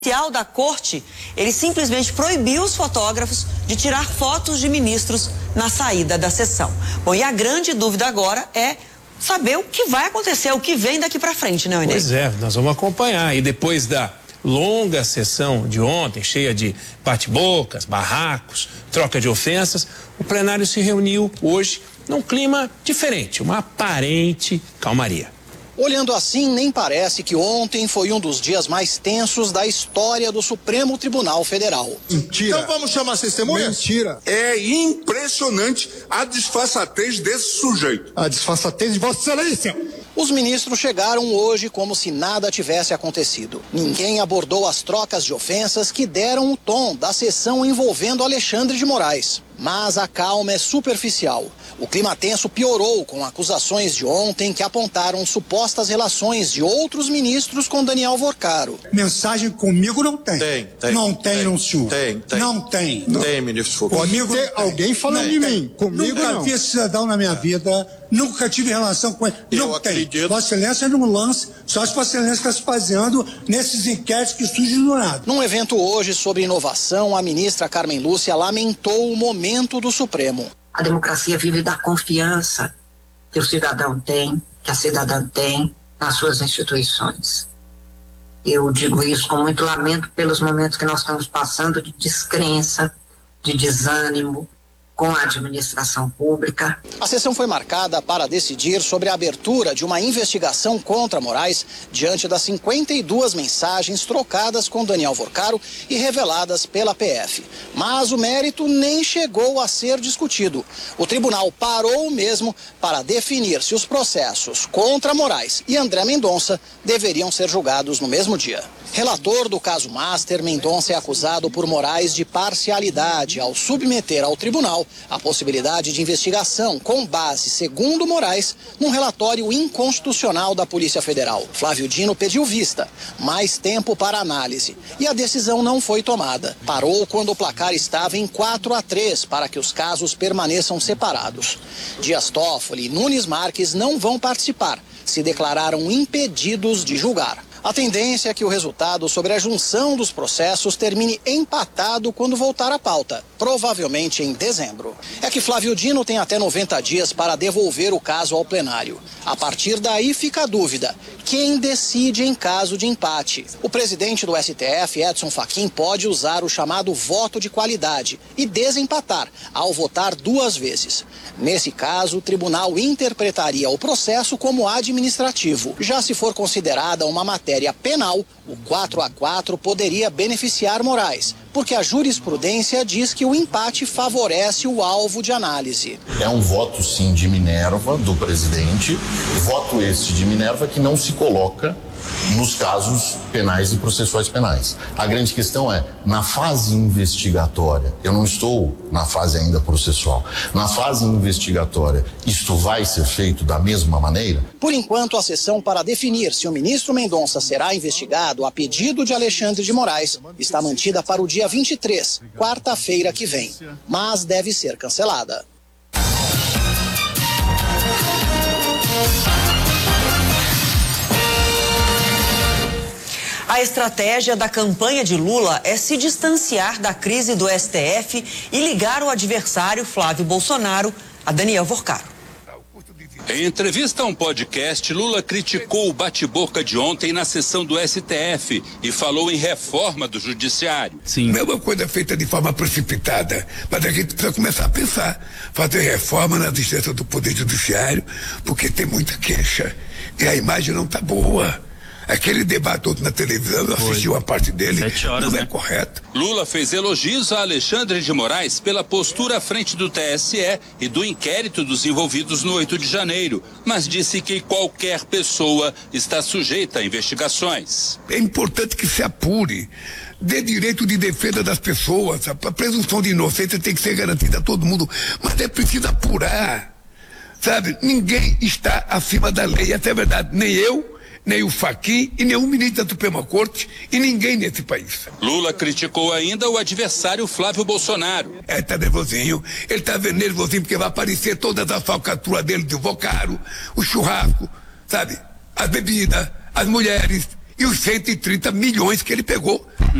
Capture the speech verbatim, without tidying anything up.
da corte, ele simplesmente proibiu os fotógrafos de tirar fotos de ministros na saída da sessão. Bom, e a grande dúvida agora é saber o que vai acontecer, o que vem daqui para frente, né, Inês? Pois é, nós vamos acompanhar. E depois da longa sessão de ontem, cheia de bate-bocas, barracos, troca de ofensas, o plenário se reuniu hoje num clima diferente, uma aparente calmaria. Olhando assim, nem parece que ontem foi um dos dias mais tensos da história do Supremo Tribunal Federal. Mentira. Então vamos chamar as testemunhas? Mentira. É impressionante a disfarçatez desse sujeito. A disfarçatez de Vossa Excelência. Os ministros chegaram hoje como se nada tivesse acontecido. Ninguém abordou as trocas de ofensas que deram o tom da sessão envolvendo Alexandre de Moraes. Mas a calma é superficial. O clima tenso piorou com acusações de ontem que apontaram supostas relações de outros ministros com Daniel Vorcaro. Mensagem comigo não tem. Tem, tem. Não tem, tem não, senhor. Tem, tem. Não tem. Tem, ministro Foucault. Comigo tem alguém falando de mim. Comigo nunca não. vi esse cidadão na minha vida. Nunca tive relação com ele. Eu não tem. acredito. Vossa Excelência não lance, só se Vossa Excelência está se baseando nesses inquéritos que surgem do nada. Num evento hoje sobre inovação, a ministra Carmen Lúcia lamentou o momento do Supremo. A democracia vive da confiança que o cidadão tem, que a cidadã tem nas suas instituições. Eu digo isso com muito lamento pelos momentos que nós estamos passando de descrença, de desânimo com a administração pública. A sessão foi marcada para decidir sobre a abertura de uma investigação contra Moraes diante das cinquenta e duas mensagens trocadas com Daniel Vorcaro e reveladas pela P F. Mas o mérito nem chegou a ser discutido. O tribunal parou mesmo para definir se os processos contra Moraes e André Mendonça deveriam ser julgados no mesmo dia. Relator do caso Master, Mendonça é acusado por Moraes de parcialidade ao submeter ao tribunal a possibilidade de investigação com base, segundo Moraes, num relatório inconstitucional da Polícia Federal. Flávio Dino pediu vista, mais tempo para análise, e a decisão não foi tomada. Parou quando o placar estava em quatro a três para que os casos permaneçam separados. Dias Toffoli e Nunes Marques não vão participar, se declararam impedidos de julgar. A tendência é que o resultado sobre a junção dos processos termine empatado quando voltar à pauta, provavelmente em dezembro. É que Flávio Dino tem até noventa dias para devolver o caso ao plenário. A partir daí fica a dúvida: quem decide em caso de empate? O presidente do S T F, Edson Fachin, pode usar o chamado voto de qualidade e desempatar ao votar duas vezes. Nesse caso, o tribunal interpretaria o processo como administrativo. Já se for considerada uma matéria penal, o quatro a quatro poderia beneficiar Moraes, porque a jurisprudência diz que o empate favorece o alvo de análise. É um voto, sim, de Minerva, do presidente, voto este de Minerva que não se coloca nos casos penais e processuais penais. A grande questão é, na fase investigatória, eu não estou na fase ainda processual, na fase investigatória, isto vai ser feito da mesma maneira? Por enquanto, a sessão para definir se o ministro Mendonça será investigado a pedido de Alexandre de Moraes está mantida para o dia vinte e três, quarta-feira que vem, mas deve ser cancelada. A estratégia da campanha de Lula é se distanciar da crise do S T F e ligar o adversário Flávio Bolsonaro a Daniel Vorcaro. Em entrevista a um podcast, Lula criticou o bate-boca de ontem na sessão do S T F e falou em reforma do judiciário. Sim. Não é uma coisa feita de forma precipitada, mas a gente precisa começar a pensar, fazer reforma na existência do Poder Judiciário, porque tem muita queixa e a imagem não está boa. Aquele debate todo na televisão, eu assisti uma parte dele, horas, não é, né? Correto. Lula fez elogios a Alexandre de Moraes pela postura à frente do T S E e do inquérito dos envolvidos no oito de janeiro, mas disse que qualquer pessoa está sujeita a investigações. É importante que se apure, dê direito de defesa das pessoas, a presunção de inocência tem que ser garantida a todo mundo, mas é preciso apurar, sabe? Ninguém está acima da lei, essa é a verdade, nem eu, nem o Fachin e nenhum ministro da Suprema Corte e ninguém nesse país. Lula criticou ainda o adversário Flávio Bolsonaro. É, tá nervosinho, ele tá nervosinho porque vai aparecer todas as falcatruas dele de Vorcaro, o churrasco, sabe? As bebidas, as mulheres e os cento e trinta milhões que ele pegou.